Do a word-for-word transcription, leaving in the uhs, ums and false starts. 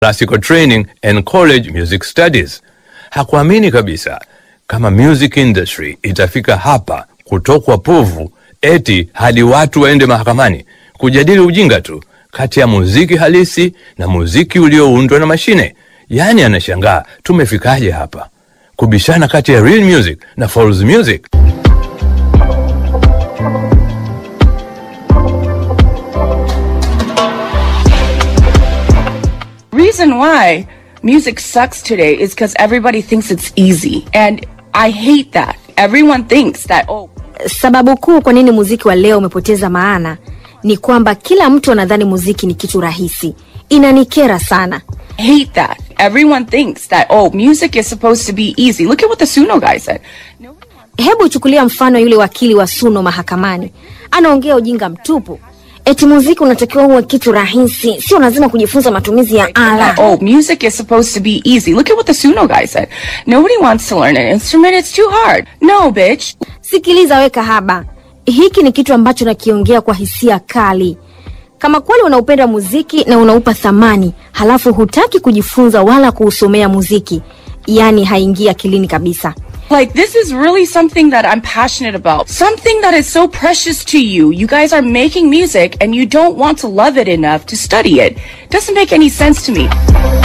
Classical Training and College Music Studies. Hakuamini kabisa kama music industry itafika hapa kutokwa povu eti hadi watu waende mahakamani kujadili ujinga tu kati ya muziki halisi na muziki ulioundwa na mashine. Yani anashangaa tumefikaje hapa kubishana kati ya real music na false music. Reason why music sucks today is because everybody thinks it's easy, and I hate that. Everyone thinks that, oh, sababu kuu kwa nini muziki wa leo umepoteza maana ni kwamba kila mtu anadhani muziki ni kitu rahisi. Inanikera sana. I hate that. Everyone thinks that, oh, music is supposed to be easy. Look at what the Suno guy said. Hebu chukulia mfano yule wakili wa Suno mahakamani. Anaongea ujinga mtupu. Eti muziki unatakiwa uwe kitu rahisi, sio lazima kujifunza matumizi ya ala. Oh, music is supposed to be easy. Look at what the Suno guy said. Nobody wants to learn an instrument, it's too hard. No, bitch. Sikiliza weka haba. Hiki ni kitu ambacho nakiongea kwa hisia kali. Kama kweli unaupenda muziki na unaupa thamani, halafu hutaki kujifunza wala kuusomea muziki, yani haingia akilini kabisa. Like, this is really something that I'm passionate about. Something that is so precious to you. You guys are making music and you don't want to love it enough to study it. Doesn't make any sense to me.